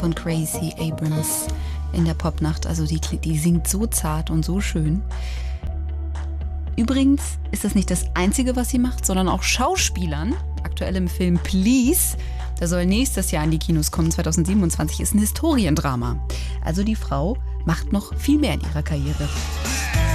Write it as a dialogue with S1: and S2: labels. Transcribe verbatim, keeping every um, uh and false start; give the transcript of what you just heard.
S1: von Gracie Abrams in der Popnacht. Also die, die singt so zart und so schön. Übrigens ist das nicht das Einzige, was sie macht, sondern auch Schauspielern. Aktuell im Film Please, der soll nächstes Jahr in die Kinos kommen, zwanzig siebenundzwanzig, ist ein Historiendrama. Also die Frau macht noch viel mehr in ihrer Karriere.